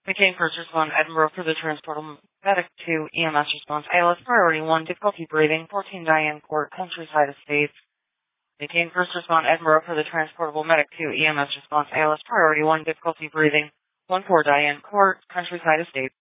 McCain first respond Edinburgh for the transportal medic 2 EMS response. ALS priority 1 difficulty breathing 14 Diane Court Countryside Estates. McCain first respond Edinburgh for the transportable medic 2 EMS response. ALS priority 1 difficulty breathing 14 Diane Court Countryside Estates.